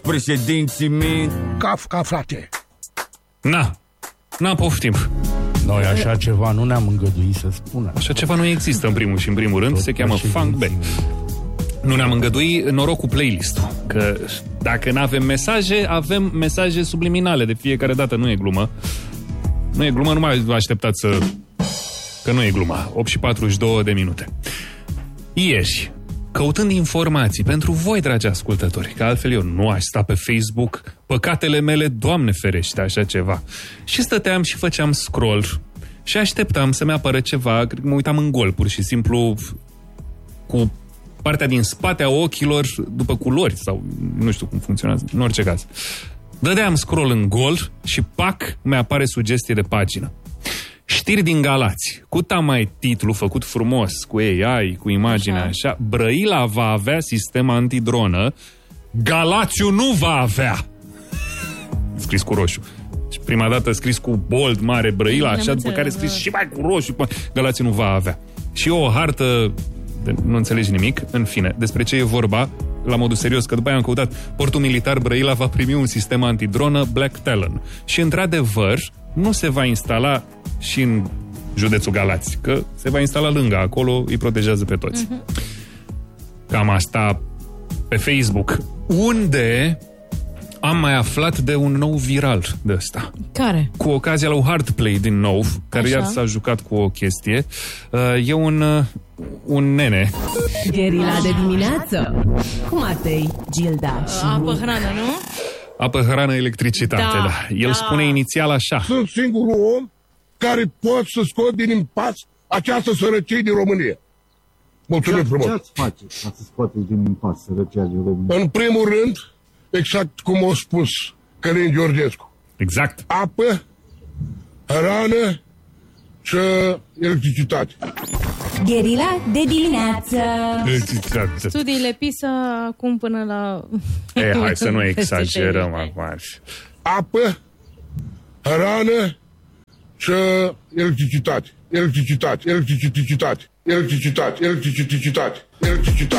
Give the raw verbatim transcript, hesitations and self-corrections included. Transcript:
președinții mei. Kafka, frate. Na, na poftim. Noi așa ceva nu ne-am îngăduit să spunem. Așa ceva nu există în primul și în primul rând, tot se cheamă Funk Band. Nu ne-am îngăduit noroc cu playlist-ul, că dacă nu avem mesaje, avem mesaje subliminale de fiecare dată, nu e glumă. Nu e glumă, nu mai așteptați să... că nu e glumă. opt și patruzeci și două de minute. Ieri, căutând informații pentru voi, dragi ascultători, că altfel eu nu aș sta pe Facebook, păcatele mele, Doamne ferește, așa ceva. Și stăteam și făceam scroll și așteptam să-mi apară ceva, cred că mă uitam în gol, pur și simplu, cu partea din spate a ochilor după culori, sau nu știu cum funcționează, în orice caz. Dădeam scroll în gol și pac, mi-apare sugestie de pagină. Știri din Galați, cu tamai titlu făcut frumos, cu A I, cu imaginea așa. așa, Brăila va avea sistem antidronă, Galațiu nu va avea. Scris cu roșu. Și prima dată scris cu bold mare Brăila, așa, după care scris și mai cu roșu, Galațiu nu va avea. Și o hartă, de, nu înțelegi nimic, în fine, despre ce e vorba, la modul serios, că după aia am căutat, portul militar Brăila va primi un sistem antidronă Black Talon. Și într-adevăr, nu se va instala și în județul Galați, că se va instala lângă, acolo îi protejează pe toți. Uh-huh. Cam asta pe Facebook, unde am mai aflat de un nou viral de ăsta. Care? Cu ocazia la Hard Play din nou, care Așa. iar s-a jucat cu o chestie. E un, un nene. Gherila de dimineață cu Matei, Gilda și Apă, hrană, nu? Apă, hrană, electricitate, da. da. El da. spune inițial așa. Sunt singurul om care pot să scot din impas această sărăcie din România. Mulțumim ce, frumos. Ce ați face ca să scoateți din impas sărăcia din România? În primul rând, exact cum a spus Călin Georgescu. Exact. Apă, hrană și electricitate. Gherila de dimineață. Studiile PISA acum până la... E, hai să nu exagerăm acum. Apă, hrană și electricitate. Electricitate, electricitate, electricitate, electricitate, electricitate.